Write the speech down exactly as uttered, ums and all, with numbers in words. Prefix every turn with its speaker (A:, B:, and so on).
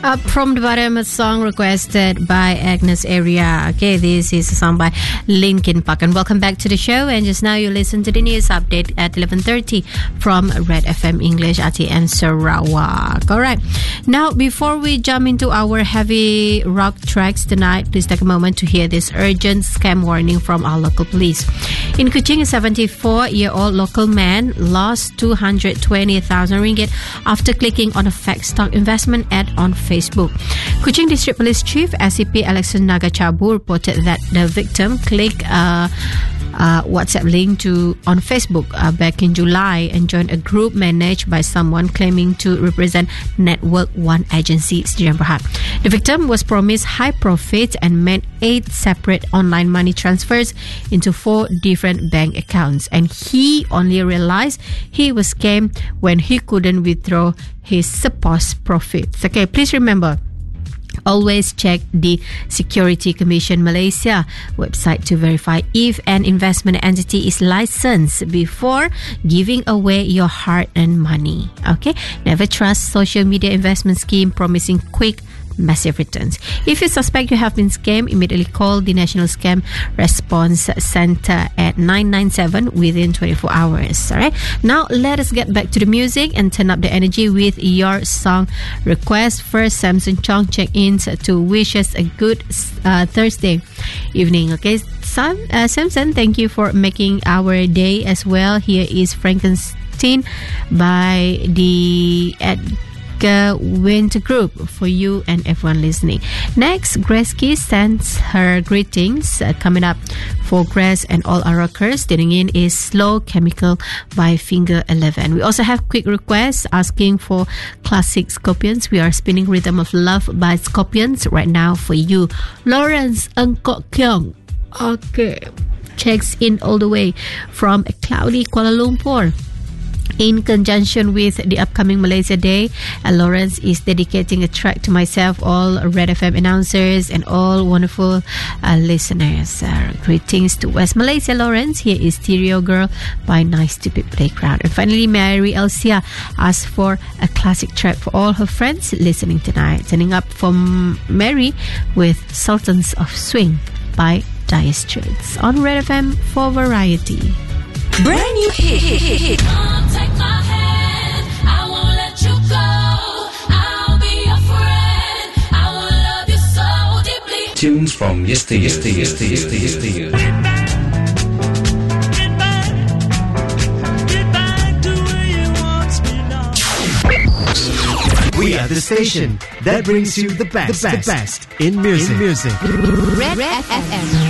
A: Up from the bottom, a song requested by Agnes Area. Okay, this is a song by Linkin Park. And welcome back to the show. And just now you listen to the news update at eleven thirty from Red F M English, R T N Sarawak. All right. Now, before we jump into our heavy rock tracks tonight, please take a moment to hear this urgent scam warning from our local police. In Kuching, a seventy-four-year-old local man lost two hundred twenty thousand ringgit after clicking on a fake stock investment ad on Facebook. Kuching District Police Chief S C P Alexander Nagachabu reported that the victim clicked a, a WhatsApp link to on Facebook uh, back in July and joined a group managed by someone claiming to represent Network One Agency, Sdn Bhd. The victim was promised high profits and made eight separate online money transfers into four different bank accounts, and he only realized he was scammed when he couldn't withdraw his supposed profits. Okay, please remember, always check the Security Commission Malaysia website to verify if an investment entity is licensed before giving away your hard-earned money. Okay, never trust social media investment scheme promising quick massive returns. If you suspect you have been scammed, immediately call the National Scam Response Center at nine nine seven within twenty-four hours. Alright, now let us get back to the music and turn up the energy with your song request. First, Samson Chong check-ins to wish us a good uh, Thursday evening. Okay, Sam, uh, Samson, thank you for making our day as well. Here is Frankenstein by the at Winter Group for you and everyone listening. Next, Grace Key sends her greetings. Uh, coming up for Grace and all our rockers tuning in is Slow Chemical by Finger eleven. We also have quick requests asking for classic Scorpions. We are spinning Rhythm of Love by Scorpions right now for you. Lawrence Ng Kok Kyong, okay, checks in all the way from a cloudy Kuala Lumpur. In conjunction with the upcoming Malaysia Day, uh, Lawrence is dedicating a track to myself, all Red F M announcers, and all wonderful uh, listeners. Uh, greetings to West Malaysia, Lawrence. Here is Stereo Girl by Nice Stupid Playground. And finally, Mary Elsia asked for a classic track for all her friends listening tonight. Turning up from Mary with Sultans of Swing by Dire Straits on Red F M for Variety.
B: Brand new hit, hit, hit, hit.
C: Come take my hand, I won't let you go. I'll be your friend, I will love you so deeply.
D: Tunes from yesteryear, yesteryear, yesteryear, yesteryear.
E: Get back, get back to where you want me now.
F: We are the station that brings you the best, the best, the best in music. In music.
B: Red F M.